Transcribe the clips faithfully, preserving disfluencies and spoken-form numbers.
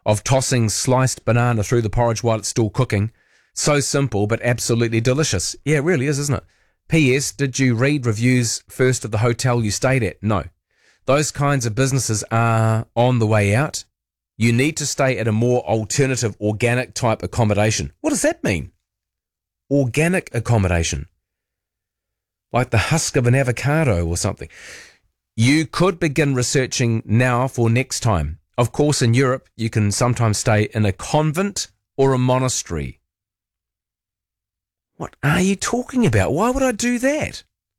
of tossing sliced banana through the porridge while it's still cooking. So simple, but absolutely delicious. Yeah, it really is, isn't it? P S. Did you read reviews first of the hotel you stayed at? No. Those kinds of businesses are on the way out. You need to stay at a more alternative, organic type accommodation. What does that mean? Organic accommodation. Like the husk of an avocado or something. You could begin researching now for next time. Of course, in Europe, you can sometimes stay in a convent or a monastery. What are you talking about? Why would I do that?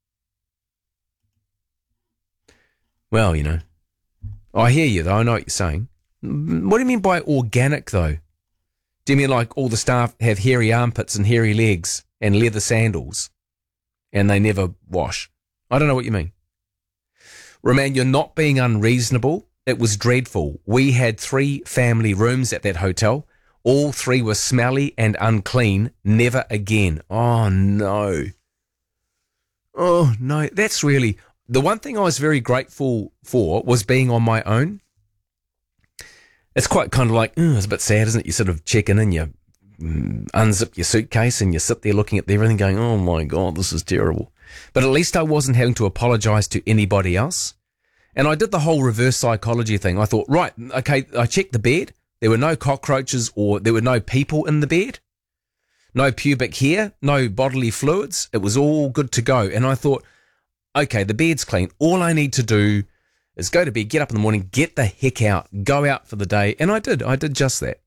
Well, you know, I hear you, though. I know what you're saying. What do you mean by organic, though? Do you mean like all the staff have hairy armpits and hairy legs and leather sandals and they never wash? I don't know what you mean. Roman, you're not being unreasonable. It was dreadful. We had three family rooms at that hotel. All three were smelly and unclean. Never again. Oh, no. Oh, no. That's really... The one thing I was very grateful for was being on my own. It's quite kind of like, oh, it's a bit sad, isn't it? You sort of check in and you mm, unzip your suitcase and you sit there looking at everything going, oh, my God, this is terrible. But at least I wasn't having to apologise to anybody else. And I did the whole reverse psychology thing. I thought, right, okay, I checked the bed. There were no cockroaches or there were no people in the bed. No pubic hair, no bodily fluids. It was all good to go. And I thought, okay, the bed's clean. All I need to do is go to bed, get up in the morning, get the heck out, go out for the day. And I did. I did just that.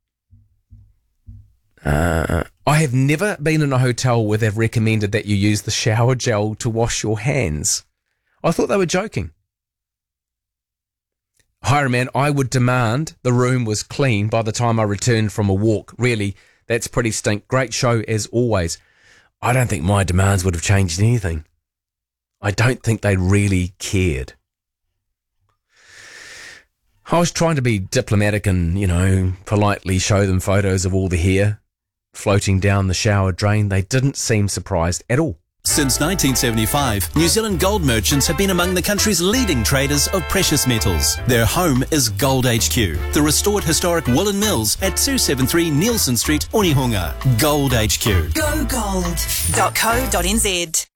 Uh, I have never been in a hotel where they've recommended that you use the shower gel to wash your hands. I thought they were joking. Hi, man, I would demand the room was clean by the time I returned from a walk. Really, that's pretty stink. Great show as always. I don't think my demands would have changed anything. I don't think they really cared. I was trying to be diplomatic and, you know, politely show them photos of all the hair floating down the shower drain. They didn't seem surprised at all. Since nineteen seventy-five, New Zealand gold merchants have been among the country's leading traders of precious metals. Their home is Gold H Q, the restored historic woolen mills at two seventy-three Nielsen Street, Onehunga. Gold H Q. go gold dot co dot n z